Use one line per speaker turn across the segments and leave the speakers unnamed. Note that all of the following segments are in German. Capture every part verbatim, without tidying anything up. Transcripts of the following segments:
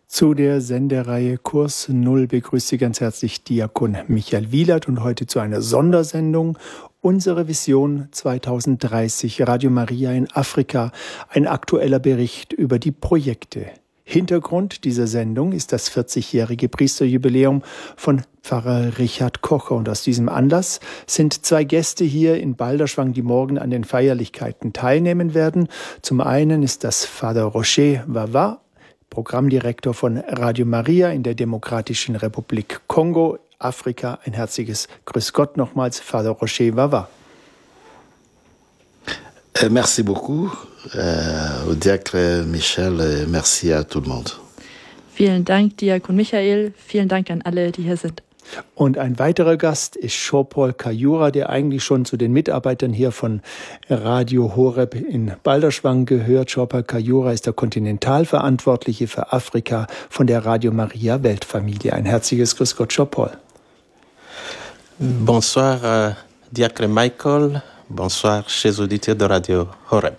Zu der Sendereihe Kurs Null begrüßt Sie ganz herzlich Diakon Michael Wielert und heute zu einer Sondersendung Unsere Vision zweitausenddreißig, Radio Maria in Afrika, ein aktueller Bericht über die Projekte. Hintergrund dieser Sendung ist das vierzigjährige Priesterjubiläum von Pfarrer Richard Kocher. Und aus diesem Anlass sind zwei Gäste hier in Balderschwang, die morgen an den Feierlichkeiten teilnehmen werden. Zum einen ist das Father Roger Wawa, Programmdirektor von Radio Maria in der Demokratischen Republik Kongo, Afrika. Ein herzliches Grüß Gott nochmals, Father Roger Wawa.
Euh, merci beaucoup euh, au Diacre Michel et merci à tout le monde.
Vielen Dank, Diakon Michael. Vielen Dank an alle, die hier sind.
Und ein weiterer Gast ist Jean-Paul Kayura, der eigentlich schon zu den Mitarbeitern hier von Radio Horeb in Balderschwang gehört. Jean-Paul Kayura ist der Kontinentalverantwortliche für Afrika von der Radio Maria Weltfamilie. Ein herzliches Grüß Gott, Jean-Paul.
Bonsoir, euh, Diacre Michael. Bonsoir, chers auditeurs de Radio Horeb.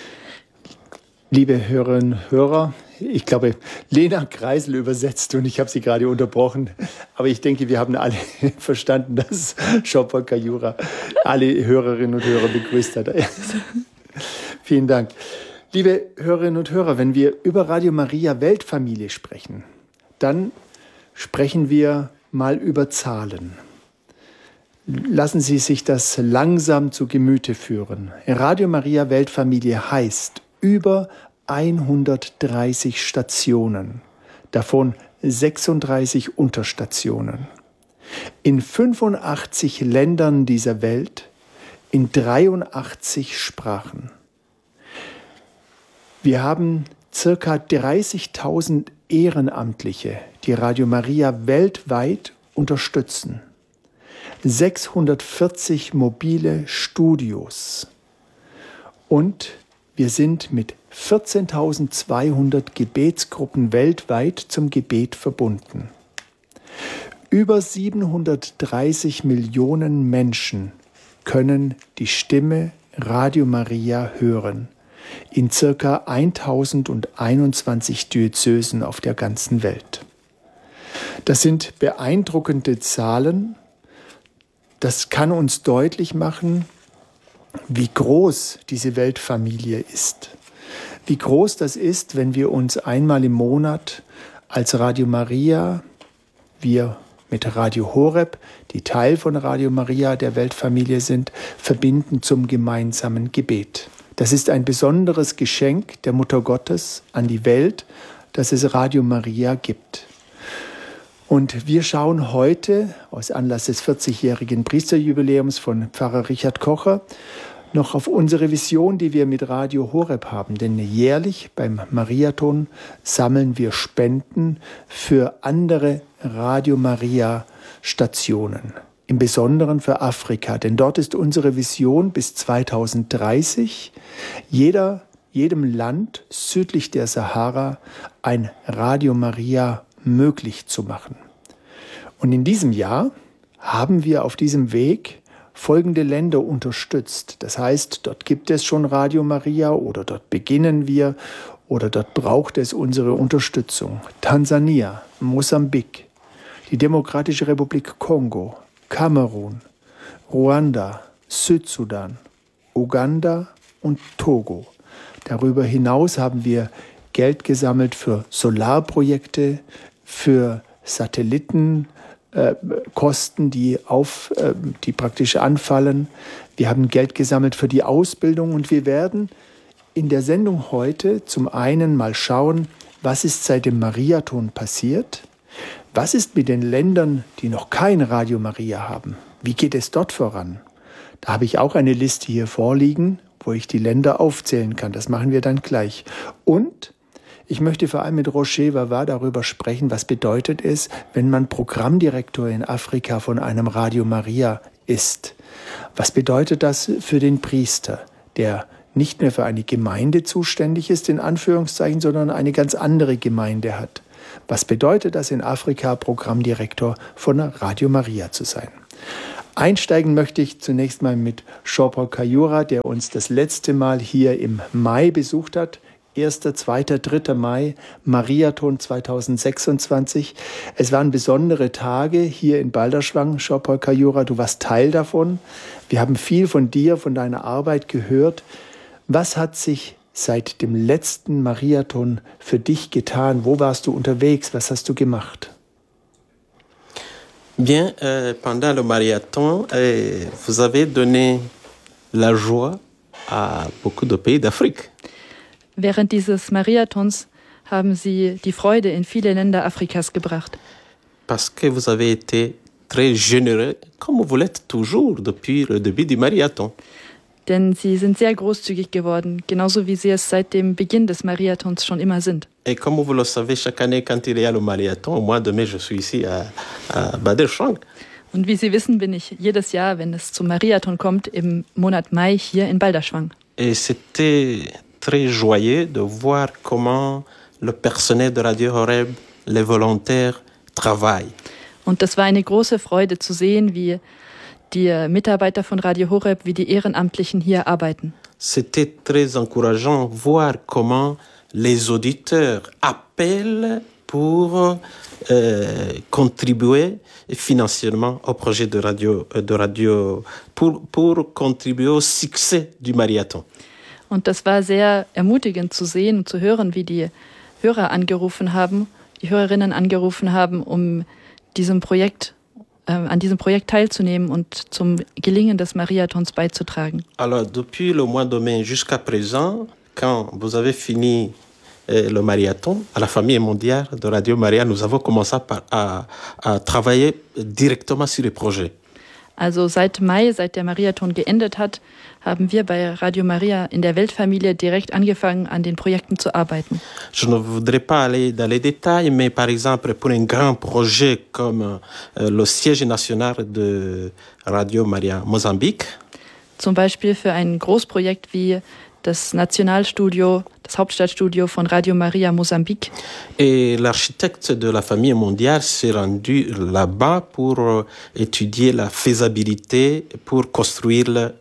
Liebe Hörerinnen und Hörer, ich glaube, Lena Kreisel übersetzt und ich habe sie gerade unterbrochen. Aber ich denke, wir haben alle verstanden, dass Jean-Paul Kayura alle Hörerinnen und Hörer begrüßt hat. Vielen Dank. Liebe Hörerinnen und Hörer, wenn wir über Radio Maria Weltfamilie sprechen, dann sprechen wir mal über Zahlen. Lassen Sie sich das langsam zu Gemüte führen. Radio Maria Weltfamilie heißt über hundertdreißig Stationen, davon sechsunddreißig Unterstationen. In fünfundachtzig Ländern dieser Welt, in dreiundachtzig Sprachen. Wir haben circa dreißigtausend Ehrenamtliche, die Radio Maria weltweit unterstützen. sechshundertvierzig mobile Studios und wir sind mit vierzehntausendzweihundert Gebetsgruppen weltweit zum Gebet verbunden. Über siebenhundertdreißig Millionen Menschen können die Stimme Radio Maria hören in circa tausendeinundzwanzig Diözesen auf der ganzen Welt. Das sind beeindruckende Zahlen. Das kann uns deutlich machen, wie groß diese Weltfamilie ist. Wie groß das ist, wenn wir uns einmal im Monat als Radio Maria, wir mit Radio Horeb, die Teil von Radio Maria der Weltfamilie sind, verbinden zum gemeinsamen Gebet. Das ist ein besonderes Geschenk der Mutter Gottes an die Welt, dass es Radio Maria gibt. Und wir schauen heute, aus Anlass des vierzigjährigen Priesterjubiläums von Pfarrer Richard Kocher, noch auf unsere Vision, die wir mit Radio Horeb haben. Denn jährlich beim Mariathon sammeln wir Spenden für andere Radio Maria Stationen. Im Besonderen für Afrika. Denn dort ist unsere Vision bis zweitausenddreißig, jeder, jedem Land südlich der Sahara ein Radio Maria möglich zu machen. Und in diesem Jahr haben wir auf diesem Weg folgende Länder unterstützt. Das heißt, dort gibt es schon Radio Maria oder dort beginnen wir oder dort braucht es unsere Unterstützung. Tansania, Mosambik, die Demokratische Republik Kongo, Kamerun, Ruanda, Südsudan, Uganda und Togo. Darüber hinaus haben wir Geld gesammelt für Solarprojekte, für Satellitenkosten, äh, die, auf, äh, die praktisch anfallen. Wir haben Geld gesammelt für die Ausbildung und wir werden in der Sendung heute zum einen mal schauen, was ist seit dem Mariathon passiert, was ist mit den Ländern, die noch kein Radio Maria haben, wie geht es dort voran. Da habe ich auch eine Liste hier vorliegen, wo ich die Länder aufzählen kann. Das machen wir dann gleich. Und ich möchte vor allem mit Roger Wawa darüber sprechen, was bedeutet es, wenn man Programmdirektor in Afrika von einem Radio Maria ist. Was bedeutet das für den Priester, der nicht mehr für eine Gemeinde zuständig ist, in Anführungszeichen, sondern eine ganz andere Gemeinde hat? Was bedeutet das in Afrika, Programmdirektor von Radio Maria zu sein? Einsteigen möchte ich zunächst mal mit Jean-Paul Kayura, der uns das letzte Mal hier im Mai besucht hat, erster, zweiter, dritter Mai, Mariathon zweitausendsechsundzwanzig. Es waren besondere Tage hier in Balderschwang. Jean-Paul Kajura, du warst Teil davon. Wir haben viel von dir, von deiner Arbeit gehört. Was hat sich seit dem letzten Mariathon für dich getan? Wo warst du unterwegs? Was hast du gemacht?
Bien, euh, pendant le marathon, euh, vous avez donné la joie à beaucoup de pays d'Afrique.
Während dieses Mariathons haben Sie die Freude in viele Länder Afrikas gebracht.
Parce que vous avez été très généreux, comme vous l'êtes toujours depuis le début du marathon.
Denn Sie sind sehr großzügig geworden, genauso wie Sie es seit dem Beginn des Mariathons schon immer sind.
Et comme vous le savez, chaque année, quand il y a le marathon, au mois de mai, je suis ici à, à Balderschwang.
Und wie Sie wissen, bin ich jedes Jahr, wenn es zum Mariathon kommt, im Monat Mai hier in Balderschwang.
Et c'était très joyeux de voir comment le personnel de Radio Horeb, les volontaires, travaillent.
Und das war eine große Freude zu sehen, wie die Mitarbeiter von Radio Horeb, wie die Ehrenamtlichen hier arbeiten.
C'était très encourageant voir comment les auditeurs appellent pour euh, contribuer financièrement au projet de radio, de radio pour, pour contribuer au succès du Marathon.
Und das war sehr ermutigend zu sehen und zu hören, wie die Hörer angerufen haben, die Hörerinnen angerufen haben, um diesem Projekt, äh, an diesem Projekt teilzunehmen und zum Gelingen des Mariathons beizutragen.
Alors, depuis le mois de mai jusqu'à présent, quand vous avez fini euh, le marathon, à la famille mondiale de Radio Maria, nous avons commencé par, à, à travailler directement sur les projets.
Also seit Mai, seit der Mariathon geendet hat, haben wir bei Radio Maria in der Weltfamilie direkt angefangen, an den Projekten zu arbeiten.
Je ne voudrais pas aller dans les détails, mais par exemple, pour un grand projet comme euh, le siège national de Radio Maria Mosambik,
Zum Beispiel für ein Großprojekt wie das Nationalstudio, das Hauptstadtstudio von Radio Maria Mosambik.
et l'architecte de la famille mondiale s'est rendu là-bas pour euh, étudier la faisabilité pour construire le,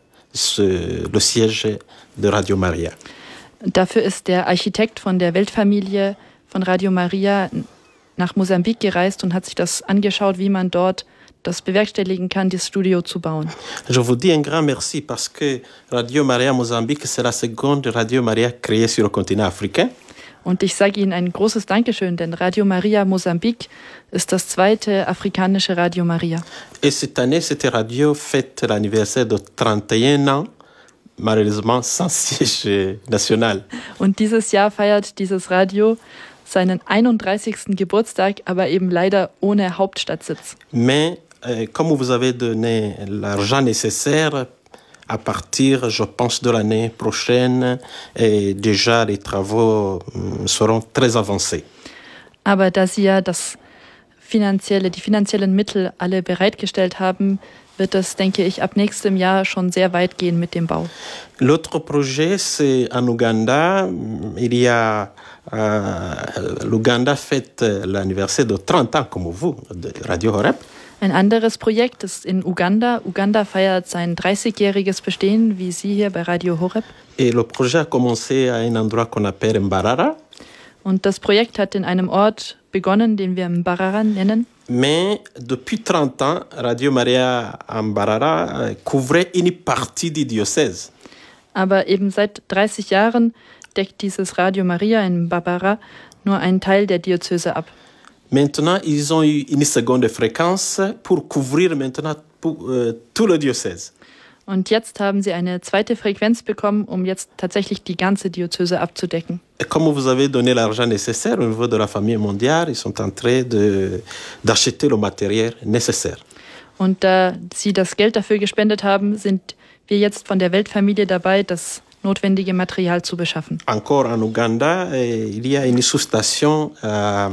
ce, le siège de Radio Maria.
Dafür ist der Architekt von der Weltfamilie von Radio Maria nach Mosambik gereist und hat sich das angeschaut, wie man dort das bewerkstelligen kann, das Studio zu bauen.
Je vous dis un grand merci parce que Radio Maria Mozambique, c'est la seconde Radio Maria créée sur le continent africain.
Und ich sage Ihnen ein großes Dankeschön, denn Radio Maria Mosambik ist das zweite afrikanische Radio Maria.
Et cette année, cette radio fête l'anniversaire de trente et un ans, malheureusement sans siège national.
Und dieses Jahr feiert dieses Radio seinen einunddreißigsten Geburtstag, aber eben leider ohne Hauptstadtsitz.
Mais euh, comme vous avez donné l'argent nécessaire, à partir, je pense, de l'année prochaine, et déjà les travaux mm, seront très avancés.
Aber da Sie ja das finanzielle, die finanziellen Mittel alle bereitgestellt haben, wird es, denke ich, ab nächstem Jahr schon sehr weit gehen mit dem Bau.
L'autre projet, c'est en Ouganda. Il y a euh, l'Ouganda fête l'anniversaire de trente ans, comme vous, de Radio Horeb.
Ein anderes Projekt ist in Uganda. Uganda feiert sein dreißigjähriges Bestehen, wie Sie hier bei Radio Horeb.
Et le projet a commencé à un endroit qu'on appelle Mbarara.
Und das Projekt hat in einem Ort begonnen, den wir Mbarara nennen.
Mais depuis trente ans, Radio Maria Mbarara euh, couvrait une partie du diocèse.
Aber eben seit dreißig Jahren deckt dieses Radio Maria in Mbarara nur einen Teil der Diözese ab.
Maintenant, ils ont eu une seconde fréquence pour couvrir maintenant pour, euh, tout le diocèse.
Und jetzt haben sie eine zweite Frequenz bekommen, um jetzt tatsächlich die ganze Diözese abzudecken.
Et comme vous avez donné l'argent nécessaire au niveau de la famille mondiale, ils sont en train de, d'acheter le matériel nécessaire.
Und da sie das Geld dafür gespendet haben, sind wir jetzt von der Weltfamilie dabei, das notwendige Material zu beschaffen.
Encore en Ouganda, eh, il y a une sous-station euh,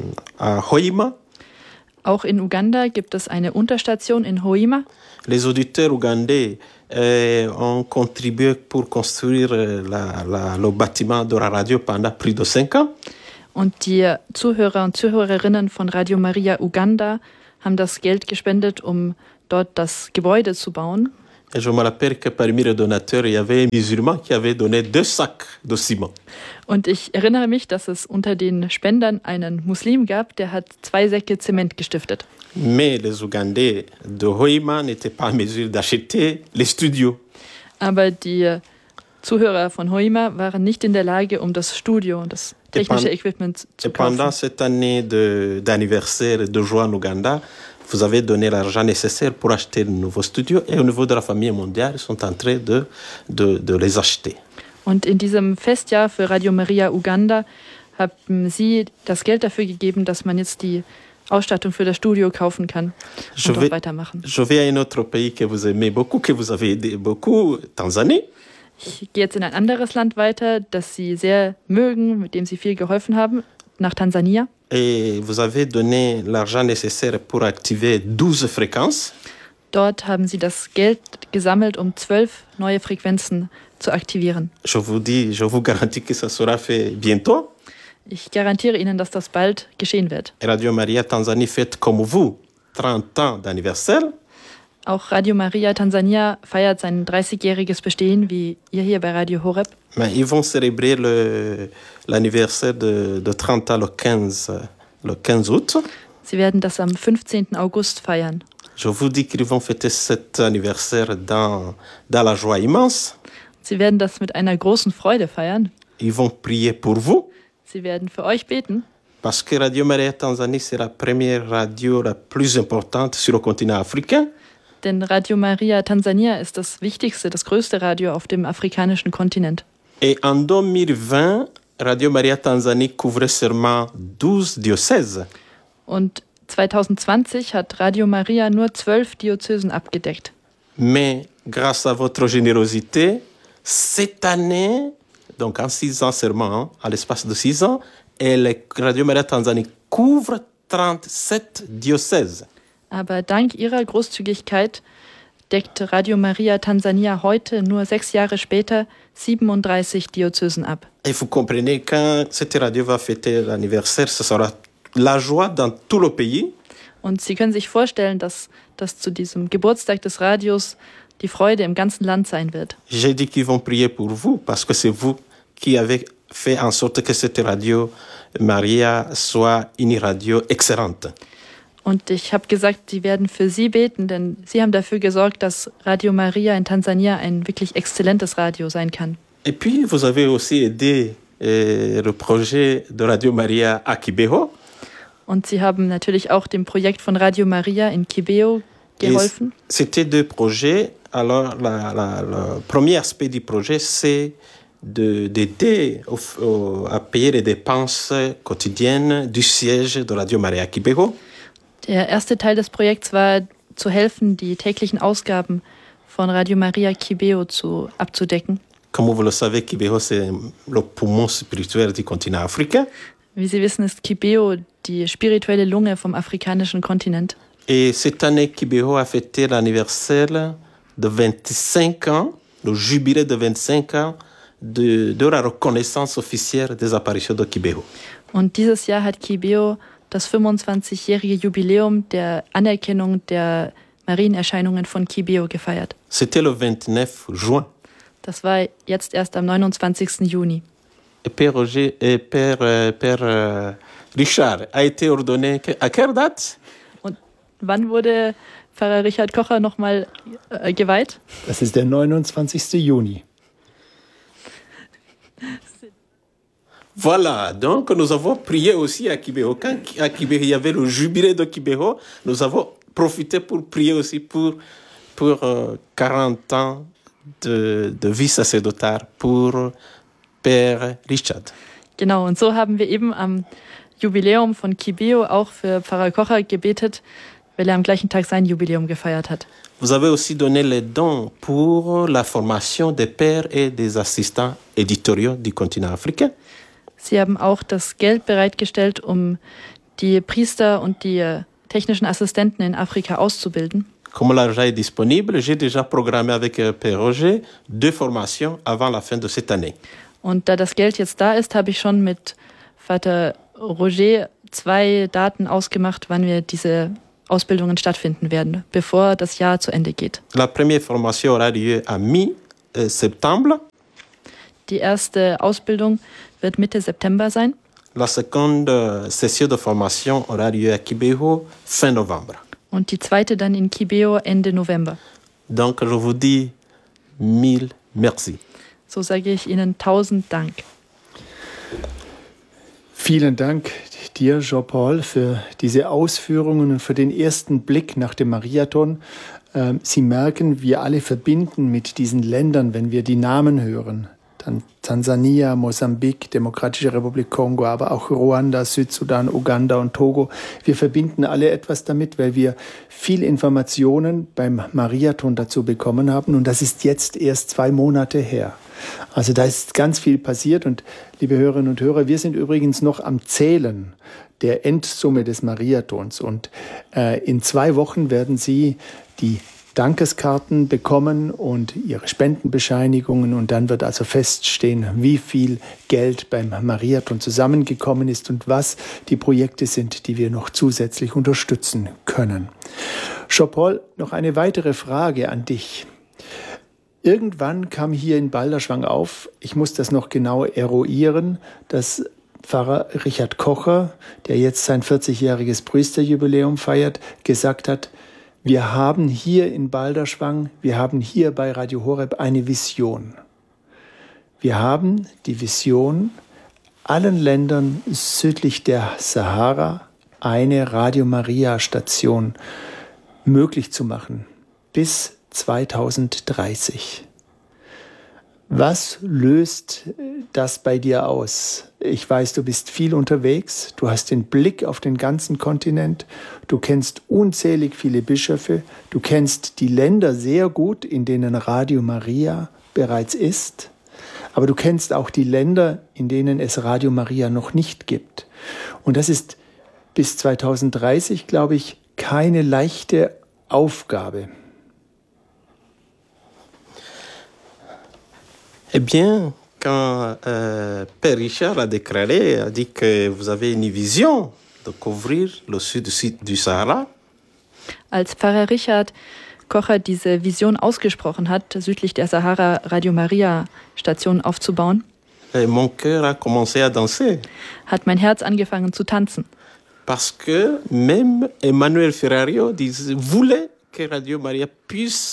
à Hoima.
Auch in Uganda gibt es eine Unterstation in Hoima.
Les auditeurs ougandais eh, ont contribué pour construire la, la, le bâtiment de la radio pendant plus de cinq ans.
Und die Zuhörer und Zuhörerinnen von Radio Maria Uganda haben das Geld gespendet, um dort das Gebäude zu bauen.
Et je me rappelle que parmi les donateurs, il y avait un musulman qui avait donné deux sacs de ciment.
Und ich erinnere mich, dass es unter den Spendern einen Muslim gab, der hat zwei Säcke Zement gestiftet.
Mais les Ougandais de Hoima n'étaient pas en mesure d'acheter les studios.
Aber die Zuhörer von Hoima waren nicht in der Lage, um das Studio und das technische
Et
Equipment zu
Et pendant
kaufen.
cette année de- d'anniversaire de joie en Ouganda, vous avez donné l'argent nécessaire pour acheter de nouveaux studios. Et au niveau de la famille mondiale, ils sont en train de, de, de les acheter.
Und in diesem Festjahr für Radio Maria Uganda haben sie das Geld dafür gegeben, dass man jetzt die Ausstattung für das Studio kaufen kann
Je
und dort
vais,
weitermachen.
je vais à un autre pays que vous aimez beaucoup, que vous avez aidé beaucoup, Tanzanie.
Ich gehe jetzt in ein anderes Land weiter, das sie sehr mögen, mit dem sie viel geholfen haben, nach Tansania.
Et vous avez donné l'argent nécessaire pour activer douze fréquences.
Dort haben sie das Geld gesammelt, um zwölf neue Frequenzen zu aktivieren.
Je vous dis, je vous garantis que ça sera fait bientôt.
Ich garantiere Ihnen, dass das bald geschehen wird.
Radio Maria Tanzanie fête comme vous trente ans d'anniversaire.
Auch Radio Maria Tansania feiert sein dreißigjähriges Bestehen, wie ihr hier bei Radio Horeb.
Mais ils vont célébrer le- l'anniversaire de, de trente ans le quinze, le quinze août.
Sie werden das am fünfzehnten August feiern.
Je vous dis qu'ils vont fêter cet anniversaire dans, dans la joie immense.
Sie werden das mit einer großen Freude feiern.
Ils vont prier pour vous.
Sie werden für euch beten,
Parce que Radio Maria Tanzanie, c'est la première radio la plus importante sur le continent africain.
denn Radio Maria Tansania ist das wichtigste, das größte Radio auf dem afrikanischen Kontinent.
Et en deux mille vingt, Radio Maria Tanzanie couvrait seulement douze diocèses.
Und zwanzig zwanzig hat Radio Maria nur zwölf Diözesen abgedeckt.
Mais grâce à votre générosité, cette année, donc en six ans seulement, hein, à l'espace de six ans, et le Radio Maria Tanzanie couvre trente-sept diocèses.
Aber dank ihrer Großzügigkeit deckt Radio Maria Tansania heute, nur sechs Jahre später, siebenunddreißig Diözesen ab.
Et vous comprenez, quand cette radio va fêter l'anniversaire, ce sera la joie dans tout le pays.
Und Sie können sich vorstellen, dass das zu diesem Geburtstag des Radios die Freude im ganzen Land sein wird.
J'ai dit qu'ils vont prier pour vous, parce que c'est vous qui avez fait en sorte que cette radio Maria soit une radio excellente.
Und ich habe gesagt, sie werden für Sie beten, denn Sie haben dafür gesorgt, dass Radio Maria in Tansania ein wirklich exzellentes Radio sein kann.
Et puis, vous avez aussi aidé euh, le projet de Radio Maria à Kibeho.
Und Sie haben natürlich auch dem Projekt von Radio Maria in Kibeo geholfen.
Et c'était deux projets. Alors, la, la, le premier aspect du projet, c'est de, d'aider au, au, à payer les dépenses quotidiennes du siège de Radio Maria à Kibeho.
Der erste Teil des Projekts war, zu helfen, die täglichen Ausgaben von Radio Maria Kibeo zu, abzudecken.
Comme vous le savez, Kibeho, c'est le poumon spirituel du continent africain.
Wie Sie wissen, ist Kibeo die spirituelle Lunge vom afrikanischen Kontinent.
Et cette année, Kibeho a fêté l'anniversaire de vingt-cinq ans, le jubilé de vingt-cinq ans de, de la reconnaissance officielle des apparitions de Kibeho.
Und dieses Jahr hat Kibeo das fünfundzwanzigjährige Jubiläum der Anerkennung der Marienerscheinungen von Kibeo gefeiert.
C'était le vingt-neuf juin.
Das war jetzt erst am neunundzwanzigsten Juni.
Et Père, Roger, et Père, euh, Père euh, Richard a été ordonné que- à quelle date?
Und wann wurde Pfarrer Richard Kocher nochmal äh, geweiht?
Das ist der neunundzwanzigsten Juni.
Voilà, donc nous avons prié aussi à Kibeho. Quand à Kibeho, il y avait le jubilé de Kibeho, nous avons profité pour prier aussi pour, pour euh, quarante ans de, de vie sacerdotale pour Père Richard.
Genau, und so haben wir eben am Jubiläum von Kibeo auch für Pfarrer Kocher gebetet, weil er am gleichen Tag sein Jubiläum gefeiert hat.
Vous avez aussi donné les dons pour la formation des pères et des assistants éditoriaux du continent africain.
Sie haben auch das Geld bereitgestellt, um die Priester und die äh, technischen Assistenten in Afrika auszubilden.
Comme l'argent est disponible, j'ai déjà programmé avec euh, Père Roger deux formations avant la fin de cette année.
Und da das Geld jetzt da ist, habe ich schon mit Vater Roger zwei Daten ausgemacht, wann wir diese Ausbildungen stattfinden werden, bevor das Jahr zu Ende geht.
La première formation aura lieu à mi-septembre.
Die erste Ausbildung wird Mitte September sein.
La seconde session de formation aura lieu à Kibeho fin novembre.
Und die zweite dann in Kibeho Ende November.
Donc je vous dis mille merci.
So sage ich Ihnen tausend Dank.
Vielen Dank dir, Jean-Paul, für diese Ausführungen und für den ersten Blick nach dem Mariathon. Sie merken, wir alle verbinden mit diesen Ländern, wenn wir die Namen hören. Dann Tansania, Mosambik, Demokratische Republik Kongo, aber auch Ruanda, Südsudan, Uganda und Togo. Wir verbinden alle etwas damit, weil wir viel Informationen beim Mariathon dazu bekommen haben. Und das ist jetzt erst zwei Monate her. Also da ist ganz viel passiert. Und liebe Hörerinnen und Hörer, wir sind übrigens noch am Zählen der Endsumme des Mariathons. Und äh, in zwei Wochen werden Sie die Dankeskarten bekommen und ihre Spendenbescheinigungen, und dann wird also feststehen, wie viel Geld beim Mariathon zusammengekommen ist und was die Projekte sind, die wir noch zusätzlich unterstützen können. Jean-Paul, noch eine weitere Frage an dich. Irgendwann kam hier in Balderschwang auf, ich muss das noch genau eruieren, dass Pfarrer Richard Kocher, der jetzt sein vierzigjähriges Priesterjubiläum feiert, gesagt hat, wir haben hier in Balderschwang, wir haben hier bei Radio Horeb eine Vision. Wir haben die Vision, allen Ländern südlich der Sahara eine Radio Maria Station möglich zu machen bis zweitausenddreißig. Was löst das bei dir aus? Ich weiß, du bist viel unterwegs, du hast den Blick auf den ganzen Kontinent, du kennst unzählig viele Bischöfe, du kennst die Länder sehr gut, in denen Radio Maria bereits ist, aber du kennst auch die Länder, in denen es Radio Maria noch nicht gibt. Und das ist bis zweitausenddreißig, glaube ich, keine leichte Aufgabe.
Eh bien, quand euh, Père Richard a déclaré, a dit que vous avez une vision de couvrir le sud du Sahara.
Als Pfarrer Richard Kocher diese Vision ausgesprochen hat, südlich der Sahara Radio Maria Station aufzubauen,
Et mon cœur a commencé à danser.
hat mein Herz angefangen zu tanzen.
Parce que même Emmanuel Ferrario disait, voulait que Radio Maria puisse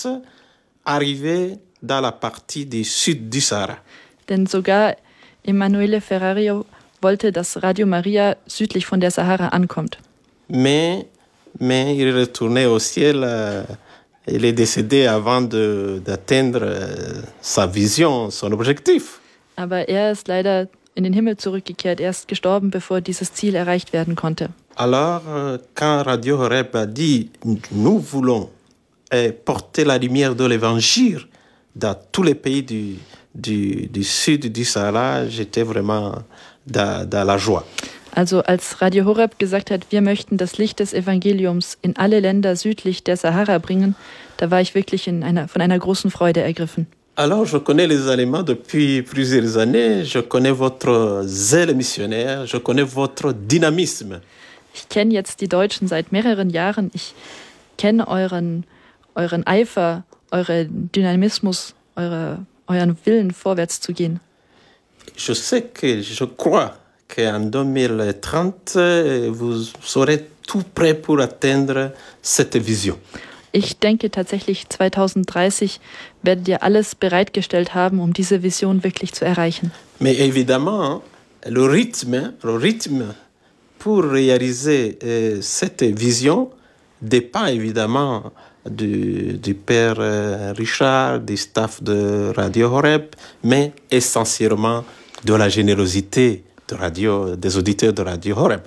arriver dans la partie du sud du Sahara.
Denn sogar Emanuele Ferrario wollte, dass Radio Maria südlich von der Sahara ankommt.
Mais, mais il est retourné au ciel, euh, il est décédé avant de, d'atteindre euh, sa vision, son objectif.
Aber er ist leider in den Himmel zurückgekehrt. Er ist gestorben, bevor dieses Ziel erreicht werden konnte.
Alors, euh, quand Radio Horeb a dit, nous voulons euh, porter la lumière de l'Évangile dans tous les pays du, du, du sud du Sahara, j'étais vraiment dans, dans la joie.
Also als Radio Horeb gesagt hat, wir möchten das Licht des Evangeliums in alle Länder südlich der Sahara bringen, da war ich wirklich in einer, von einer großen Freude ergriffen.
Alors, je connais les Allemands depuis plusieurs années, je connais votre zèle missionnaire, je connais votre dynamisme.
Ich kenne jetzt die Deutschen seit mehreren Jahren, ich kenne euren, euren Eifer, euren Dynamismus, eure, euren Willen, vorwärts zu gehen.
Je sais que, je crois qu'en deux mille trente, vous serez tout prêt pour atteindre cette vision.
Ich denke tatsächlich, zweitausenddreißig werdet ihr alles bereitgestellt haben, um diese Vision wirklich zu erreichen.
Mais évidemment, le rythme, le rythme pour réaliser euh, cette vision dépend évidemment du, du Père euh, Richard, du staff de Radio Horeb, mais essentiellement de la générosité de radio, des auditeurs de Radio Horeb.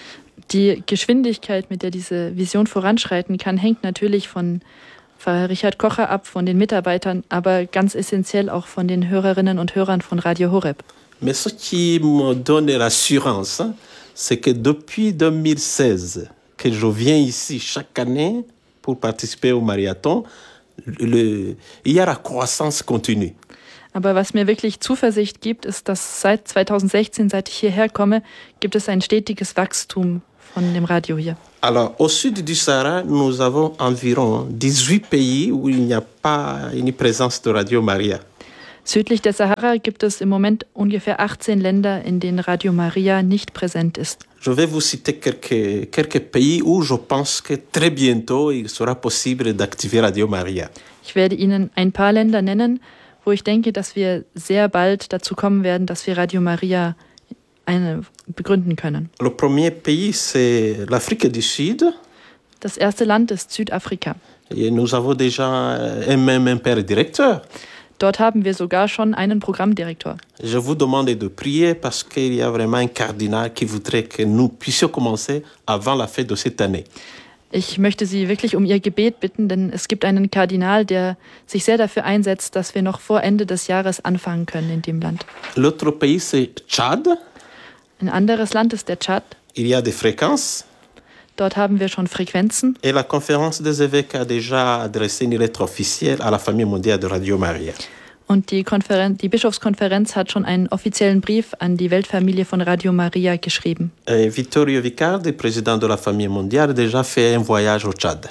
Die Geschwindigkeit, mit der diese Vision voranschreiten kann, hängt natürlich von Pfarrer Richard Kocher ab, von den Mitarbeitern, aber ganz essentiell auch von den Hörerinnen und Hörern von Radio Horeb.
Mais ce qui me donne l'assurance, c'est que depuis deux mille seize, que je viens ici chaque année pour participer au marathon, le, il y a la croissance continue.
Aber was mir wirklich Zuversicht gibt, ist, dass seit zweitausendsechzehn, seit ich hierher komme, gibt es ein stetiges Wachstum von dem Radio hier.
Alors, au sud du Sahara, nous avons environ dix-huit pays où il n'y a pas une présence de Radio Maria.
Südlich der Sahara gibt es im Moment ungefähr achtzehn Länder, in denen Radio Maria nicht präsent ist.
Je vais vous citer quelques, quelques pays où je pense que très bientôt il sera possible d'activer Radio Maria.
Ich werde Ihnen ein paar Länder nennen, wo ich denke, dass wir sehr bald dazu kommen werden, dass wir Radio Maria eine begründen können.
Le premier pays, c'est l'Afrique du Sud.
Das erste Land ist Südafrika.
Et nous avons déjà un même un père directeur.
Dort haben wir sogar schon einen Programmdirektor.
Je vous demande de prier parce qu'il y a vraiment un cardinal qui voudrait que nous puissions commencer avant la fin de cette année.
Ich möchte Sie wirklich um Ihr Gebet bitten, denn es gibt einen Kardinal, der sich sehr dafür einsetzt, dass wir noch vor Ende des Jahres anfangen können in dem Land.
L'autre pays, c'est Tchad.
Ein anderes Land ist der Tschad.
Il y a des fréquences.
Dort haben wir schon Frequenzen.
Et la conférence des évêques a déjà adressé une lettre officielle à la famille mondiale de Radio Maria.
Und die, Konferen- die Bischofskonferenz hat schon einen offiziellen Brief an die Weltfamilie von Radio Maria geschrieben.
Et Vittorio Vicardi, président de la famille mondiale, a déjà fait un voyage au Tchad.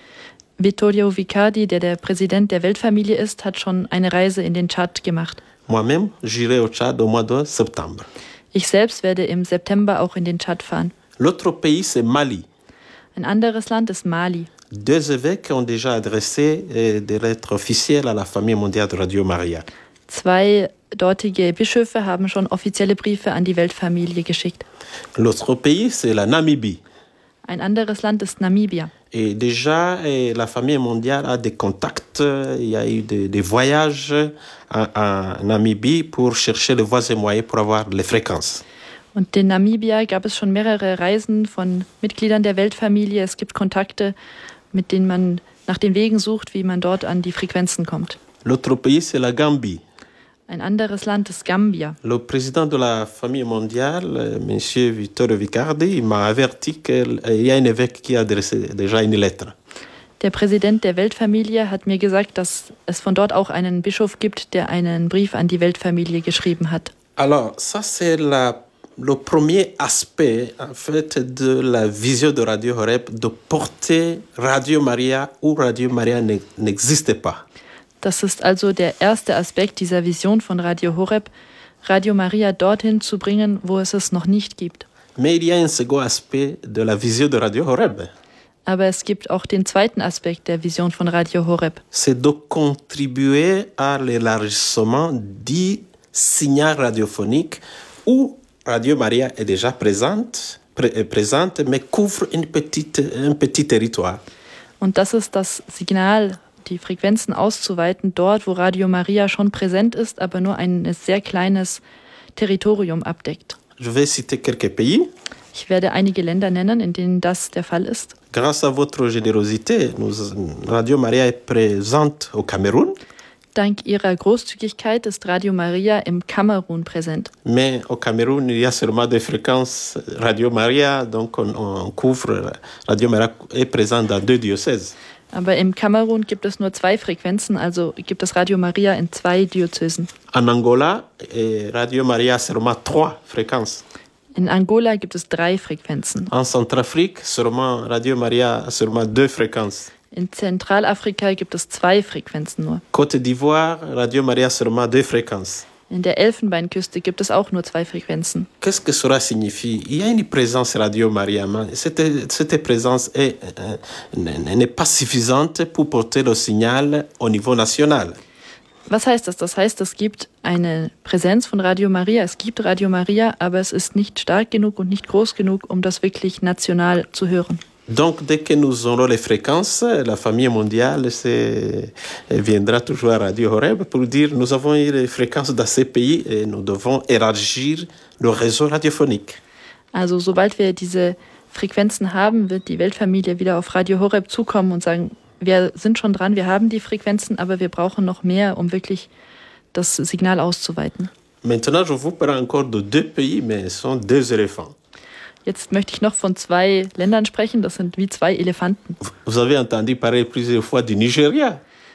Vittorio Vicardi, der der Präsident der Weltfamilie ist, hat schon eine Reise in den Tschad gemacht.
Moi-même, j'irai au Tchad au mois de septembre.
Ich selbst werde im September auch in den Tschad fahren.
L'autre pays, c'est Mali.
Ein anderes Land ist Mali.
Deux évêques ont déjà adressé euh, des lettres officielles à la famille mondiale de Radio Maria.
Zwei dortige Bischöfe haben schon offizielle Briefe an die Weltfamilie geschickt.
L'autre pays, c'est la Namibie.
Ein anderes Land ist Namibia.
Et déjà, eh, la famille mondiale a des contacts. Il y a eu des, des voyages en, en Namibie pour chercher les voies et moyens pour avoir les fréquences.
Und in Namibia gab es schon mehrere Reisen von Mitgliedern der Weltfamilie. Es gibt Kontakte, mit denen man nach den Wegen sucht, wie man dort an die Frequenzen kommt.
L'autre pays, c'est la Gambie.
Ein anderes Land ist Gambia.
Le président de la famille mondiale, M. Vittorio Vicardi, m'a averti qu'il y a un évêque qui a adressé déjà une lettre.
Der Präsident der Weltfamilie hat mir gesagt, dass es von dort auch einen Bischof gibt, der einen Brief an die Weltfamilie geschrieben hat.
Alors, ça c'est la le premier aspect, en fait, de la vision de Radio Horeb, de porter Radio Maria où Radio Maria ne- n'existe pas.
Das ist also der erste Aspekt dieser Vision von Radio Horeb, Radio Maria dorthin zu bringen, wo es es noch nicht gibt.
Mais il y a un second aspect de la vision de Radio Horeb.
Aber es gibt auch den zweiten Aspekt der Vision von Radio Horeb.
C'est de contribuer à l'élargissement du signal radiophonique où Radio Maria est déjà présente, pré- présente mais couvre une petite, un petit territoire.
Und das ist das Signal, die Frequenzen auszuweiten, dort, wo Radio Maria schon präsent ist, aber nur ein sehr kleines Territorium abdeckt.
Je vais citer quelques pays.
Ich werde einige Länder nennen, in denen das der Fall ist.
Grâce à votre générosité, nous, Radio Maria est présente au Cameroun.
Dank ihrer Großzügigkeit ist Radio Maria im Kamerun präsent.
Mais au Cameroun, il y a seulement des fréquences Radio Maria, donc on, on couvre, Radio Maria est présente dans deux diocèses.
Aber im Kamerun gibt es nur zwei Frequenzen, also gibt es Radio Maria in zwei Diözesen.
En Angola, eh, Radio Maria a seulement trois fréquences.
In Angola gibt es drei Frequenzen.
En Centrafrique, seulement Radio Maria a seulement deux fréquences.
In Zentralafrika gibt es zwei Frequenzen nur.
Côte d'Ivoire, Radio Maria a seulement deux fréquences.
In der Elfenbeinküste gibt es auch nur zwei Frequenzen.
Qu'est-ce que cela signifie? Il y a une présence Radio Maria, mais cette, cette présence est, euh, n'est pas suffisante pour porter le signal au niveau national.
Was heißt das? Das heißt, es gibt eine Präsenz von Radio Maria, es gibt Radio Maria, aber es ist nicht stark genug und nicht groß genug, um das wirklich national zu hören.
Donc, dès que nous aurons les fréquences, la famille mondiale c'est, viendra toujours à Radio Horeb pour dire nous avons eu les fréquences dans ces pays et nous devons élargir le réseau radiophonique.
Also sobald wir diese Frequenzen haben, wird die Weltfamilie wieder auf Radio Horeb zukommen und sagen, wir sind schon dran, wir haben die Frequenzen, aber wir brauchen noch mehr, um wirklich das Signal auszuweiten.
Maintenant, je vous parle encore de deux pays, mais ce sont deux éléphants.
Jetzt möchte ich noch von zwei Ländern sprechen, das sind wie zwei Elefanten.
Vous avez entendu parler plusieurs fois du Nigeria.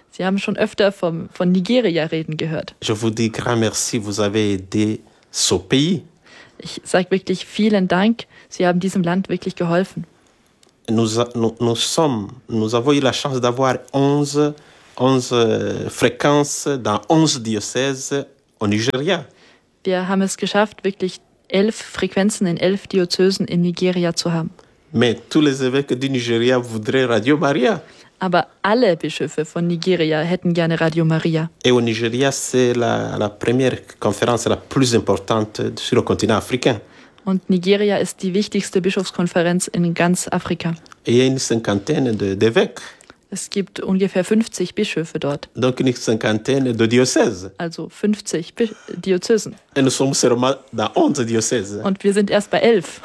Sie haben schon öfter vom, von Nigeria reden gehört.
Je vous dis grand merci, vous avez aidé ce pays.
Ich sage wirklich vielen Dank, Sie haben diesem Land wirklich geholfen.
Nous, nous, nous, sommes, nous avons eu la chance d'avoir onze, onze fréquences dans onze diocèses au Nigeria.
Wir haben es geschafft, wirklich elf Frequenzen in elf Diözesen in Nigeria zu haben.
Mais tous les évêques du Nigeria voudraient Radio Maria.
Aber alle Bischöfe von Nigeria hätten gerne Radio Maria.
Et au Nigeria, c'est la, la première conférence la plus importante sur le continent africain.
Und Nigeria ist die wichtigste Bischofskonferenz in ganz Afrika.
Et il y a une cinquantaine de, d'évêques.
Es gibt ungefähr fünfzig Bischöfe dort.
Donc une cinquantaine de diocèses.
Also fünfzig Bi- Diözesen.
Et nous sommes seulement dans onze diocèses.
Und wir sind erst bei elf.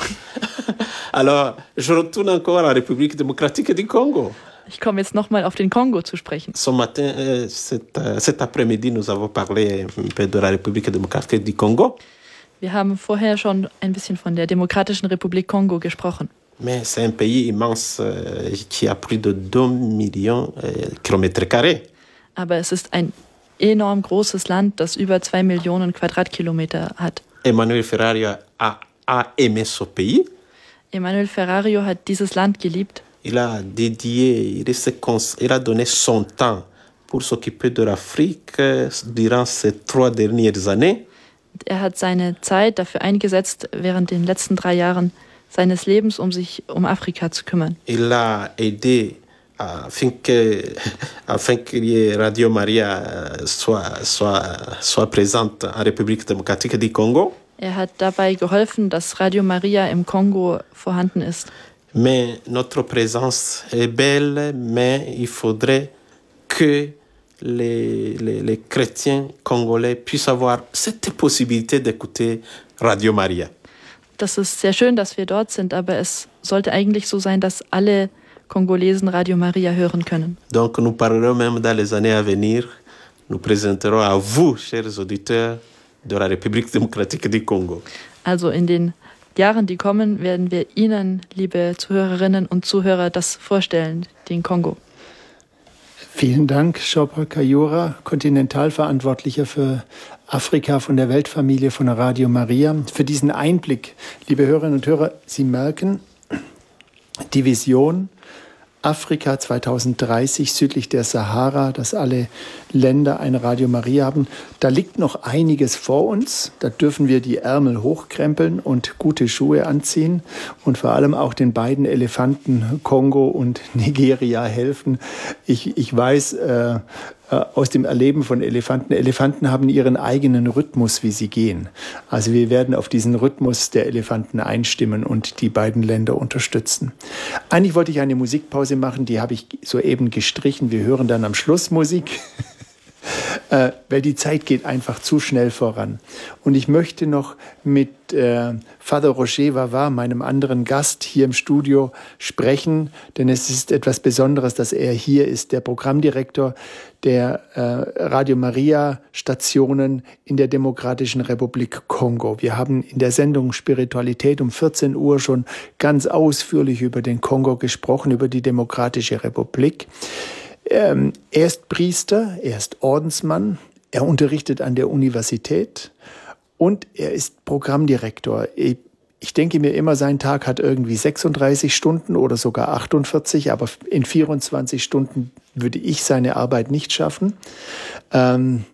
Alors, je retourne encore à la République démocratique du Congo.
Ich komme jetzt nochmal auf den Kongo zu sprechen.
Ce matin, euh, cet, euh, cet après-midi, nous avons parlé un peu de la République démocratique du Congo.
Wir haben vorher schon ein bisschen von der Demokratischen Republik Kongo gesprochen.
Mais c'est un pays immense euh, qui a plus de deux millions de euh, kilomètres carrés.
Aber es ist ein enorm großes Land, das über zwei Millionen Quadratkilometer hat.
Emmanuel Ferrario a, a aimé ce pays.
Emmanuel Ferrario hat dieses Land geliebt.
Il a dédié, il, s'est cons- il a donné son temps pour s'occuper de l'Afrique euh, durant ces trois dernières années.
Er hat seine Zeit dafür eingesetzt, während den letzten drei Jahren seines Lebens, um sich um Afrika zu kümmern.
Il a aidé afin que, afin que Radio Maria soit, soit, soit présente en République démocratique du Congo.
Er hat dabei geholfen, dass Radio Maria im Kongo vorhanden ist.
Mais notre présence est belle, mais il faudrait que les, les, les chrétiens congolais puissent avoir cette possibilité d'écouter Radio Maria.
Das ist sehr schön, dass wir dort sind, aber es sollte eigentlich so sein, dass alle Kongolesen Radio Maria hören können.
Donc nous parlerons même dans les années à venir, nous présenterons à vous, chers auditeurs de la République démocratique du Congo.
Also in den Jahren, die kommen, werden wir Ihnen, liebe Zuhörerinnen und Zuhörer, das vorstellen, den Kongo.
Vielen Dank, Chopra Kayura, Kontinentalverantwortlicher für Afrika von der Weltfamilie von Radio Maria, für diesen Einblick. Liebe Hörerinnen und Hörer, Sie merken, die Vision Afrika zweitausenddreißig südlich der Sahara, dass alle Länder ein Radio Maria haben. Da liegt noch einiges vor uns. Da dürfen wir die Ärmel hochkrempeln und gute Schuhe anziehen und vor allem auch den beiden Elefanten Kongo und Nigeria helfen. Ich, ich weiß äh, aus dem Erleben von Elefanten, Elefanten haben ihren eigenen Rhythmus, wie sie gehen. Also wir werden auf diesen Rhythmus der Elefanten einstimmen und die beiden Länder unterstützen. Eigentlich wollte ich eine Musikpause machen, die habe ich soeben gestrichen. Wir hören dann am Schluss Musik, äh, weil die Zeit geht einfach zu schnell voran. Und ich möchte noch mit äh, Father Roger Vavá, meinem anderen Gast hier im Studio, sprechen, denn es ist etwas Besonderes, dass er hier ist, der Programmdirektor der äh, Radio Maria Stationen in der Demokratischen Republik Kongo. Wir haben in der Sendung Spiritualität um vierzehn Uhr schon ganz ausführlich über den Kongo gesprochen, über die Demokratische Republik. Ähm, er ist Priester, er ist Ordensmann, er unterrichtet an der Universität und er ist Programmdirektor. Ich, ich denke mir immer, sein Tag hat irgendwie sechsunddreißig Stunden oder sogar achtundvierzig, aber in vierundzwanzig Stunden würde ich seine Arbeit nicht schaffen. Ähm,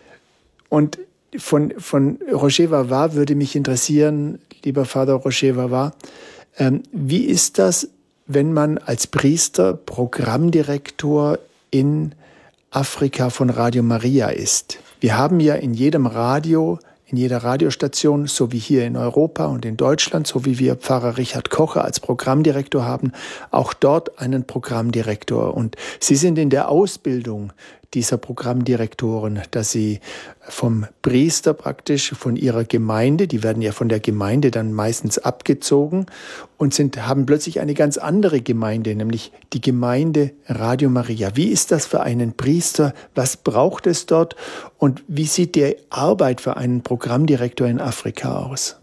und von, von Roger Vavá würde mich interessieren, lieber Vater Roger Vavá, ähm, wie ist das, wenn man als Priester Programmdirektor in Afrika von Radio Maria ist? Wir haben ja in jedem Radio, in jeder Radiostation, so wie hier in Europa und in Deutschland, so wie wir Pfarrer Richard Kocher als Programmdirektor haben, auch dort einen Programmdirektor. Und Sie sind in der Ausbildung dieser Programmdirektoren, dass sie vom Priester praktisch, von ihrer Gemeinde, die werden ja von der Gemeinde dann meistens abgezogen und sind, haben plötzlich eine ganz andere Gemeinde, nämlich die Gemeinde Radio Maria. Wie ist das für einen Priester? Was braucht es dort? Und wie sieht die Arbeit für einen Programmdirektor in Afrika aus?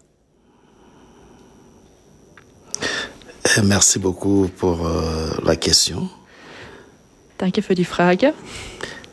Merci beaucoup pour la question.
Danke für die Frage.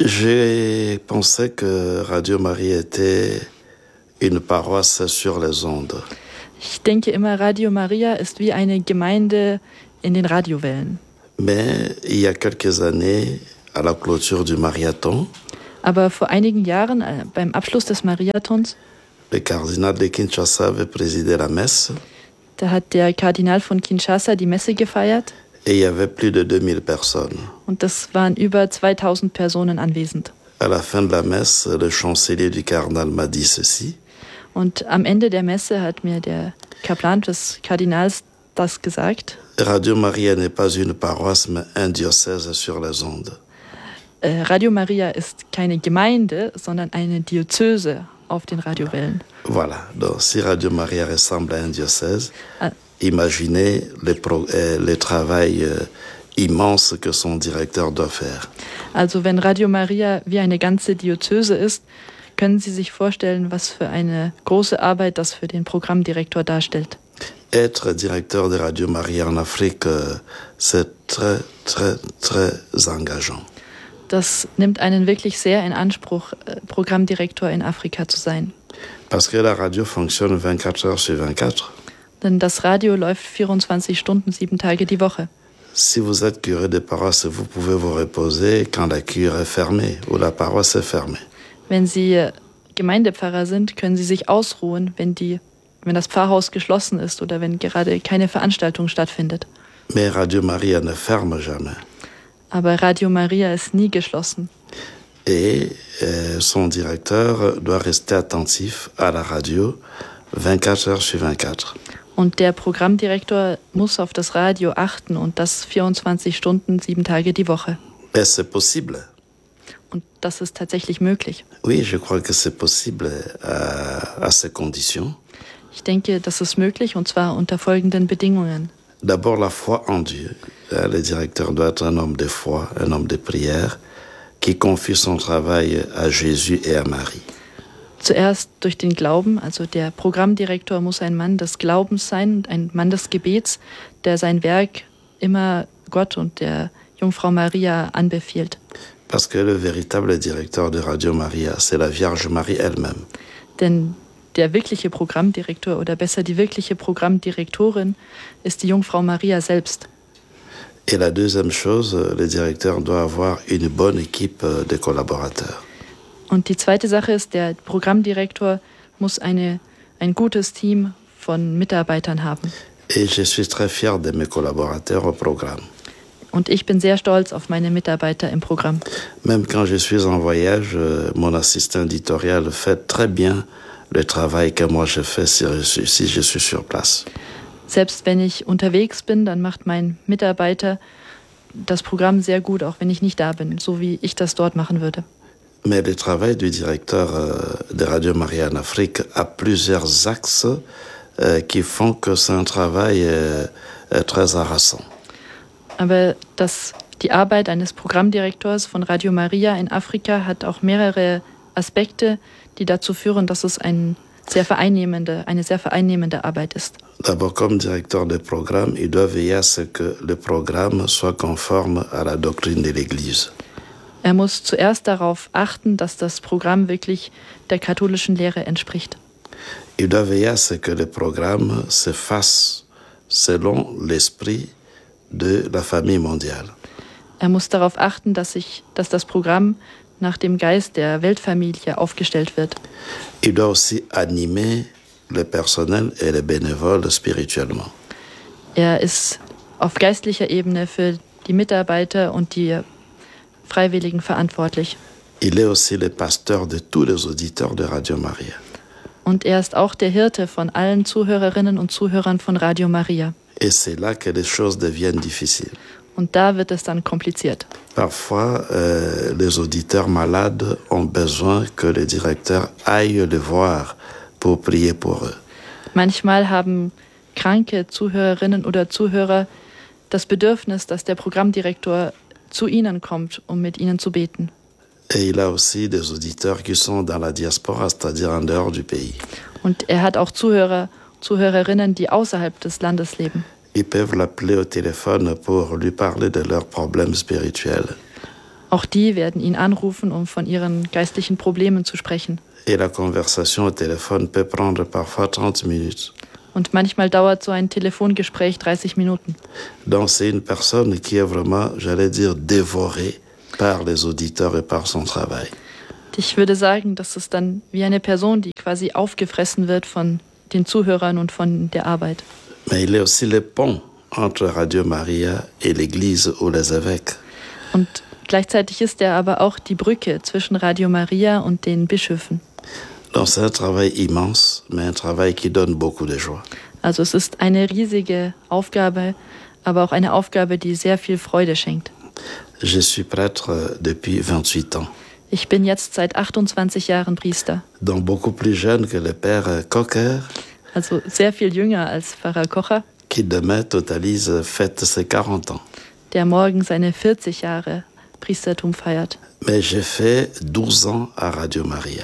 J'ai pensé que Radio Maria était une paroisse sur les ondes.
Ich denke immer, Radio Maria ist wie eine Gemeinde in den Radiowellen.
Mais il y a quelques années, à la clôture du Mariathon,
Aber vor einigen Jahren, äh, beim Abschluss des Mariathons,
le cardinal de Kinshasa avait présidé la messe
da hat der Kardinal von Kinshasa die Messe gefeiert
et il y avait plus de deux mille personnes.
und das waren über zweitausend Personen anwesend.
À la fin de la messe, le chancelier du cardinal m'a dit ceci.
Und am Ende der Messe hat mir der Kaplan des Kardinals das gesagt.
Radio Maria n'est pas une paroisse, mais un diocèse sur les ondes.
Äh, Radio Maria ist keine Gemeinde, sondern eine Diözese auf den Radiowellen.
Voilà, donc si Radio Maria ressemble à un diocèse,
Ah.
imaginez le, pro, euh, le travail euh, immense que son directeur doit faire.
Also wenn Radio Maria wie eine ganze Diözese ist, können Sie sich vorstellen, was für eine große Arbeit das für den Programmdirektor darstellt.
Être directeur de Radio Maria en Afrique, euh, c'est très, très, très engageant.
Das nimmt einen wirklich sehr in Anspruch, äh, Programmdirektor in Afrika zu sein.
Parce que la radio fonctionne vingt-quatre heures sur vingt-quatre.
Denn das Radio läuft vierundzwanzig Stunden, sieben Tage die Woche.
Si vous êtes curé de paroisse, vous pouvez vous reposer quand la cure est fermée ou la paroisse est fermée.
Wenn Sie Gemeindepfarrer sind, können Sie sich ausruhen, wenn, die, wenn das Pfarrhaus geschlossen ist oder wenn gerade keine Veranstaltung stattfindet.
Mais Radio Maria ne ferme jamais.
Aber Radio Maria ist nie geschlossen.
Et euh, son directeur doit rester attentif à la radio vingt-quatre heures sur vingt-quatre.
Und der Programmdirektor muss auf das Radio achten und das vierundzwanzig Stunden, sieben Tage die Woche.
Et c'est possible.
Und das ist tatsächlich möglich.
Oui, je crois que c'est possible à, à ces conditions.
Ich denke, das ist möglich und zwar unter folgenden Bedingungen.
D'abord, la foi en Dieu. Le directeur doit être un homme de foi, un homme de prière, qui confie son travail à Jésus et à Marie.
Zuerst durch den Glauben, also der Programmdirektor muss ein Mann des Glaubens sein, ein Mann des Gebets, der sein Werk immer Gott und der Jungfrau Maria anbefiehlt.
Parce que le véritable directeur de Radio Maria, c'est la Vierge Marie elle-même.
Denn der wirkliche Programmdirektor oder besser die wirkliche Programmdirektorin ist die Jungfrau Maria selbst.
Et la deuxième chose, le directeur doit avoir une bonne équipe de collaborateurs.
Und die zweite Sache ist, der Programmdirektor muss eine, ein gutes Team von Mitarbeitern haben.
Et je suis très fier de mes collaborateurs au programme.
Und ich bin sehr stolz auf meine Mitarbeiter im Programm.
Même quand je suis en voyage, mon assistant éditorial fait très bien le travail que moi je fais si je suis, si je suis sur place.
Selbst wenn ich unterwegs bin, dann macht mein Mitarbeiter das Programm sehr gut, auch wenn ich nicht da bin, so wie ich das dort machen würde.
Mais le travail du directeur de Radio Maria en Afrique a plusieurs axes qui font que c'est un travail très harassant.
Aber das, die Arbeit eines Programmdirektors von Radio Maria in Afrika hat auch mehrere Aspekte, die dazu führen, dass es ein sehr vereinnehmende, eine sehr vereinnehmende Arbeit ist.
D'abord, comme directeur de programme, il doit veiller à ce que le programme soit conforme à la doctrine de l'Église.
Er muss zuerst darauf achten, dass das Programm wirklich der katholischen Lehre entspricht.
Il doit veiller à ce que le programme se fasse selon l'esprit de la famille mondiale.
Er muss darauf achten, dass, sich, dass das Programm nach dem Geist der Weltfamilie aufgestellt wird.
Il doit aussi animer le personnel et les bénévoles spirituellement.
Er ist auf geistlicher Ebene für die Mitarbeiter und die Freiwilligen verantwortlich.
Il est aussi le pasteur de tous les auditeurs de Radio Maria.
Und er ist auch der Hirte von allen Zuhörerinnen und Zuhörern von Radio Maria.
Et c'est là que les choses deviennent difficiles.
Und da wird es dann kompliziert.
Parfois, euh, les auditeurs malades ont besoin que le directeur aille les voir pour prier pour eux.
Manchmal haben kranke Zuhörerinnen oder Zuhörer das Bedürfnis, dass der Programmdirektor zu ihnen kommt, um mit ihnen zu beten.
Et il a aussi des auditeurs qui sont dans la diaspora, c'est-à-dire en dehors du pays.
Und er hat auch Zuhörer, Zuhörerinnen, die außerhalb des Landes leben.
Ils peuvent l'appeler au téléphone pour lui parler de leurs problèmes spirituels.
Auch die werden ihn anrufen, um von ihren geistlichen Problemen zu sprechen.
Et la conversation au téléphone peut prendre parfois trente minutes.
Und manchmal dauert so ein Telefongespräch dreißig Minuten.
Donc c'est une personne qui est vraiment, j'allais dire, dévorée par les auditeurs et par son travail.
Ich würde sagen, das ist dann wie eine Person, die quasi aufgefressen wird von den Zuhörern und von der Arbeit.
Mais il est aussi le pont entre Radio Maria et l'Église ou les évêques.
Und gleichzeitig ist er aber auch die Brücke zwischen Radio Maria und den Bischöfen.
Donc c'est un travail immense, mais un travail qui donne beaucoup de joie.
Also es ist eine riesige Aufgabe, aber auch eine Aufgabe, die sehr viel Freude schenkt.
Je suis prêtre depuis vingt-huit ans.
Ich bin jetzt seit achtundzwanzig Jahren Priester.
Donc beaucoup plus jeune que le père Cocker.
Also sehr viel jünger als Pfarrer Kocher.
Qui demain totalise, fête ses quarante ans.
Der morgen seine vierzig Jahre Priestertum feiert.
Mais j'ai fait douze ans à Radio Maria.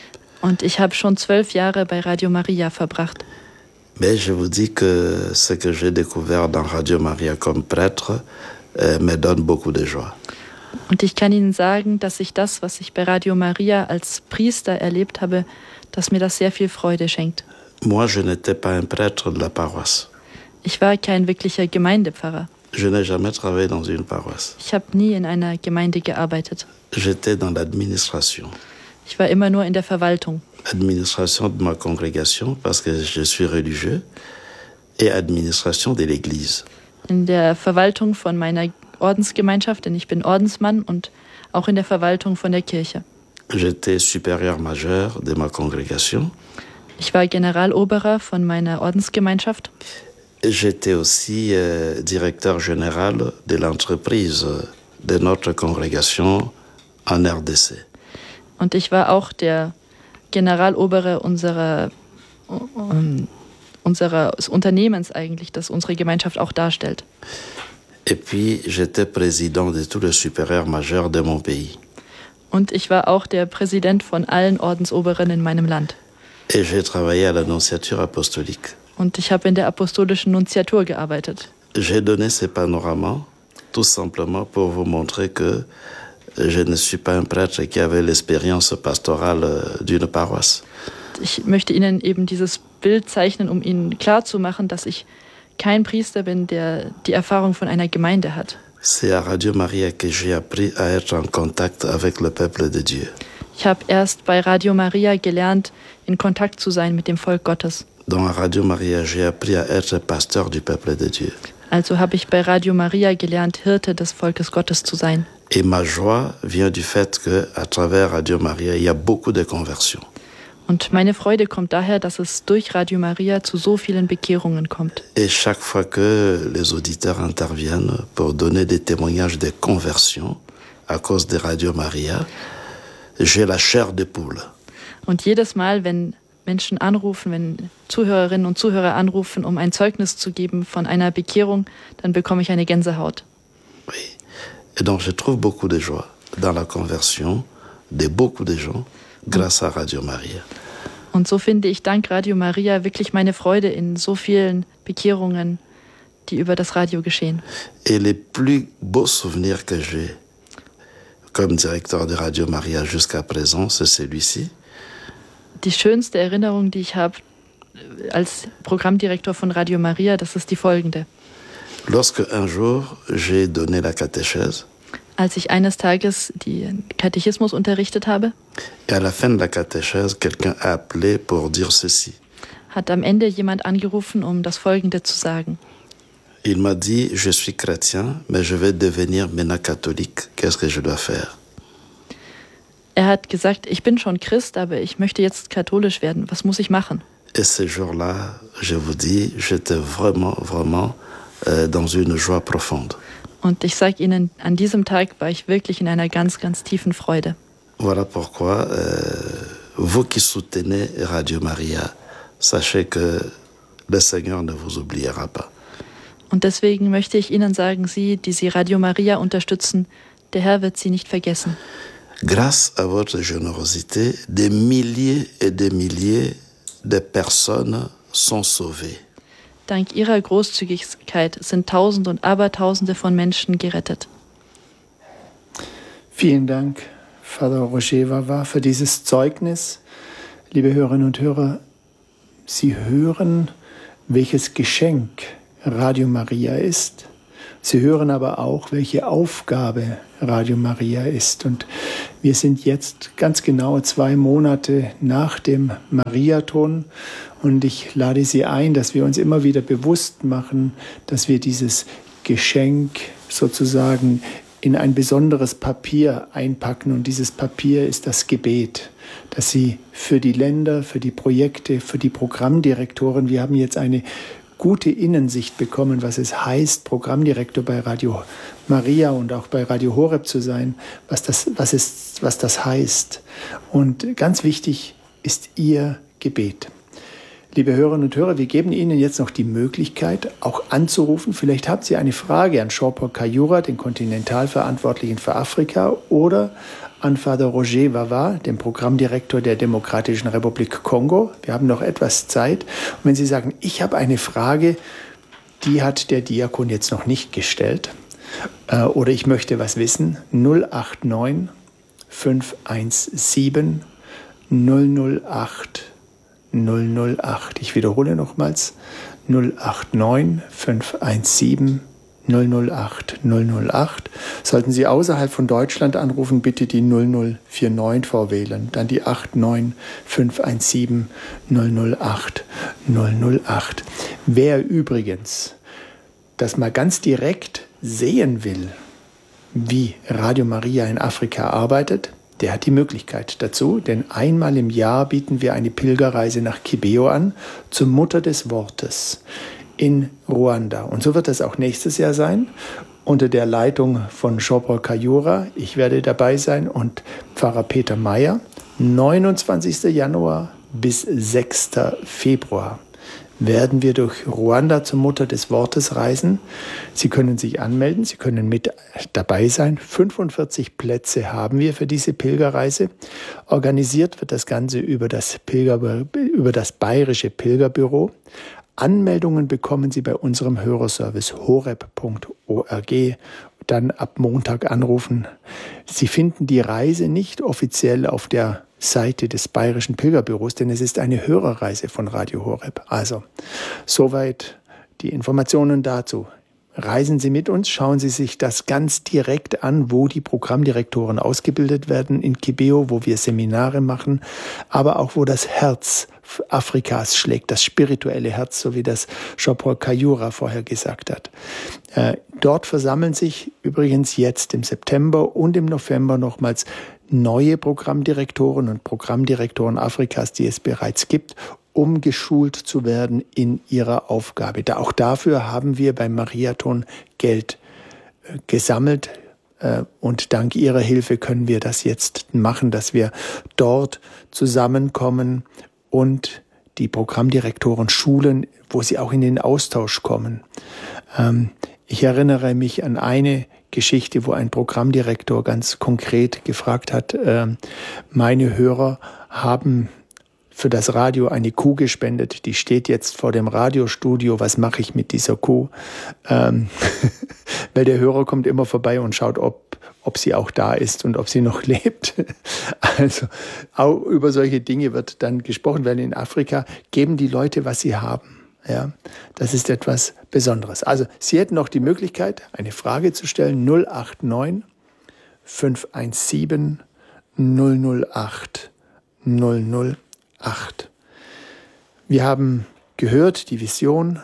Und ich habe schon zwölf Jahre bei Radio Maria verbracht.
Mais je vous dis que ce que j'ai découvert dans Radio Maria comme prêtre euh, me donne beaucoup de joie.
Und ich kann Ihnen sagen, dass ich das, was ich bei Radio Maria als Priester erlebt habe, dass mir das sehr viel Freude schenkt.
Moi, je n'étais pas un prêtre de la paroisse.
Ich war kein wirklicher Gemeindepfarrer.
Je n'ai jamais travaillé dans une paroisse.
Ich habe nie in einer Gemeinde gearbeitet.
J'étais dans l'administration.
Ich war immer nur in der Verwaltung.
Administration de ma congrégation, parce que je suis religieux, et administration de l'Église.
In der Verwaltung von meiner Ordensgemeinschaft, denn ich bin Ordensmann, und auch in der Verwaltung von der Kirche.
J'étais supérieur majeur de ma congrégation.
Ich war Generaloberer von meiner Ordensgemeinschaft.
J'étais aussi euh, directeur général de l'entreprise de notre congrégation en R D C.
Und ich war auch der Generalobere unserer, um, unseres Unternehmens eigentlich, das unsere Gemeinschaft auch darstellt.
Et puis, j'étais président de tous les supérieurs majeurs de mon pays.
Und ich war auch der Präsident von allen Ordensoberen in meinem Land.
Et j'ai travaillé à la nonciature apostolique.
Und ich habe in der apostolischen Nunziatur gearbeitet.
J'ai donné ce panorama tout simplement pour vous montrer que je ne suis pas un prêtre qui avait l'expérience pastorale d'une paroisse.
Ich möchte Ihnen eben dieses Bild zeichnen, um Ihnen klarzumachen, dass ich kein Priester bin, der die Erfahrung von einer Gemeinde hat.
C'est à Radio Maria que j'ai appris à être en contact avec le peuple de Dieu.
Ich habe erst bei Radio Maria gelernt, in Kontakt zu sein mit dem Volk Gottes.
Dans Radio Maria, j'ai appris à être pasteur du peuple de Dieu.
Also habe ich bei Radio Maria gelernt, Hirte des Volkes Gottes zu sein.
Et ma joie vient du fait que, à travers Radio Maria, il y a beaucoup de conversions.
Und meine Freude kommt daher, dass es durch Radio Maria zu so vielen Bekehrungen kommt.
Et chaque fois que les auditeurs interviennent pour donner des témoignages de conversion à cause de Radio Maria, j'ai la chair de poule.
Und jedes Mal, wenn Menschen anrufen, wenn Zuhörerinnen und Zuhörer anrufen, um ein Zeugnis zu geben von einer Bekehrung, dann bekomme ich eine Gänsehaut.
Oui. Et donc je trouve beaucoup de joie dans la conversion de beaucoup de gens grâce à Radio Maria.
Und so finde ich dank Radio Maria wirklich meine Freude in so vielen Bekehrungen, die über das Radio geschehen.
Et les plus beaux souvenirs que j'ai comme directeur de Radio Maria jusqu'à présent, c'est celui-ci.
Die schönste Erinnerung, die ich habe als Programmdirektor von Radio Maria, das ist die folgende.
Lorsque un jour j'ai donné la catéchèse,
Als ich eines Tages den Katechismus unterrichtet habe,
et à la fin de la catéchèse, quelqu'un a appelé pour dire ceci.
hat am Ende jemand angerufen, um das Folgende zu sagen.
Il m'a dit, je suis chrétien, mais je vais devenir maintenant catholique. Qu'est-ce que je dois faire?
Er hat gesagt, ich bin schon Christ, aber ich möchte jetzt katholisch werden. Was muss ich machen?
Et ce jour-là, je vous dis, j'étais vraiment, vraiment euh, dans une joie profonde.
Und ich sage Ihnen, an diesem Tag war ich wirklich in einer ganz, ganz tiefen Freude.
Voilà pourquoi, euh, vous qui soutenez Radio Maria, sachez que le Seigneur ne vous oubliera pas.
Und deswegen möchte ich Ihnen sagen, Sie, die Sie Radio Maria unterstützen, der Herr wird Sie nicht vergessen.
Grâce à votre générosité, des milliers et des milliers de personnes sont sauvées.
Dank Ihrer Großzügigkeit sind Tausende und Abertausende von Menschen gerettet.
Vielen Dank, Vater Roger Vavá, für dieses Zeugnis. Liebe Hörerinnen und Hörer, Sie hören, welches Geschenk Radio Maria ist. Sie hören aber auch, welche Aufgabe Radio Maria ist. Und wir sind jetzt ganz genau zwei Monate nach dem Mariathon. Und ich lade Sie ein, dass wir uns immer wieder bewusst machen, dass wir dieses Geschenk sozusagen in ein besonderes Papier einpacken. Und dieses Papier ist das Gebet, dass Sie für die Länder, für die Projekte, für die Programmdirektoren, wir haben jetzt eine gute Innensicht bekommen, was es heißt, Programmdirektor bei Radio Maria und auch bei Radio Horeb zu sein, was das, was es, was das heißt. Und ganz wichtig ist Ihr Gebet. Liebe Hörerinnen und Hörer, wir geben Ihnen jetzt noch die Möglichkeit, auch anzurufen. Vielleicht haben Sie eine Frage an Jean-Paul Kayura, den Kontinentalverantwortlichen für Afrika, oder an Vater Roger Vavá, den Programmdirektor der Demokratischen Republik Kongo. Wir haben noch etwas Zeit. Und wenn Sie sagen, ich habe eine Frage, die hat der Diakon jetzt noch nicht gestellt, äh, oder ich möchte was wissen, null acht neun fünf eins sieben null null acht null null acht. Ich wiederhole nochmals, null acht neun fünf eins sieben null null acht null null acht. Sollten Sie außerhalb von Deutschland anrufen, bitte die null null vier neun vorwählen, dann die acht neun fünf eins sieben null null acht null null acht. Wer übrigens das mal ganz direkt sehen will, wie Radio Maria in Afrika arbeitet, der hat die Möglichkeit dazu, denn einmal im Jahr bieten wir eine Pilgerreise nach Kibeho an, zur Mutter des Wortes in Ruanda. Und so wird das auch nächstes Jahr sein, unter der Leitung von Jean-Paul Kayura. Ich werde dabei sein und Pfarrer Peter Meyer, neunundzwanzigsten Januar bis sechsten Februar. Werden wir durch Ruanda zur Mutter des Wortes reisen. Sie können sich anmelden, Sie können mit dabei sein. fünfundvierzig Plätze haben wir für diese Pilgerreise. Organisiert wird das Ganze über das, Pilger, über das Bayerische Pilgerbüro. Anmeldungen bekommen Sie bei unserem Hörerservice horeb punkt org. Dann ab Montag anrufen. Sie finden die Reise nicht offiziell auf der Seite des Bayerischen Pilgerbüros, denn es ist eine Hörerreise von Radio Horeb. Also, soweit die Informationen dazu. Reisen Sie mit uns, schauen Sie sich das ganz direkt an, wo die Programmdirektoren ausgebildet werden, in Kibeho, wo wir Seminare machen, aber auch wo das Herz Afrikas schlägt, das spirituelle Herz, so wie das Jean-Paul Kayura vorher gesagt hat. Äh, dort versammeln sich übrigens jetzt im September und im November nochmals neue Programmdirektoren und Programmdirektoren Afrikas, die es bereits gibt, um geschult zu werden in ihrer Aufgabe. Da, auch dafür haben wir beim Mariathon Geld äh, gesammelt äh, und dank Ihrer Hilfe können wir das jetzt machen, dass wir dort zusammenkommen und die Programmdirektoren schulen, wo sie auch in den Austausch kommen. Ähm, ich erinnere mich an eine Geschichte, wo ein Programmdirektor ganz konkret gefragt hat, äh, meine Hörer haben für das Radio eine Kuh gespendet, die steht jetzt vor dem Radiostudio, was mache ich mit dieser Kuh? Ähm, weil der Hörer kommt immer vorbei und schaut, ob, ob sie auch da ist und ob sie noch lebt. Also auch über solche Dinge wird dann gesprochen, weil in Afrika geben die Leute, was sie haben. Ja, das ist etwas Besonderes. Also Sie hätten noch die Möglichkeit, eine Frage zu stellen, null acht neun fünf eins sieben null null acht null null acht. Wir haben gehört, die Vision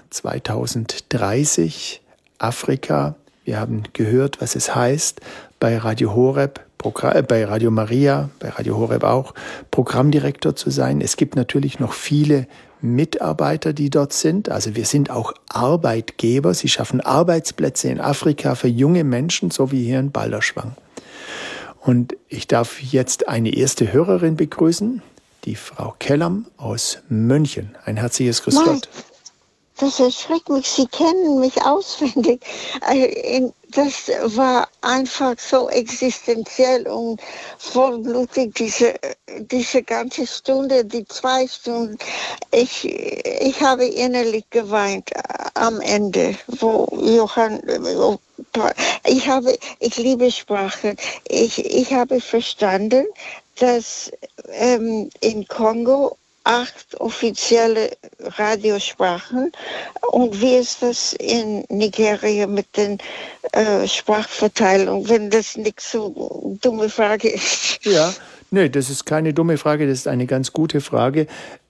zweitausenddreißig, Afrika. Wir haben gehört, was es heißt, bei Radio Horeb, bei Radio Maria, bei Radio Horeb auch, Programmdirektor zu sein. Es gibt natürlich noch viele Mitarbeiter, die dort sind. Also wir sind auch Arbeitgeber. Sie schaffen Arbeitsplätze in Afrika für junge Menschen, so wie hier in Balderschwang. Und ich darf jetzt eine erste Hörerin begrüßen, die Frau Kellam aus München. Ein herzliches Grüß Gott.
Das erschreckt mich. Sie kennen mich auswendig. Das war einfach so existenziell und vollblutig, diese, diese ganze Stunde, die zwei Stunden. Ich, ich habe innerlich geweint am Ende, wo Johann, wo Ich habe, ich liebe Sprachen. Ich, ich habe verstanden, dass ähm, in Kongo acht offizielle Radiosprachen. Und wie ist das in Nigeria mit den äh, Sprachverteilungen, wenn das nicht so dumme Frage ist?
Ja, nee, das ist keine dumme Frage, das ist eine ganz gute Frage.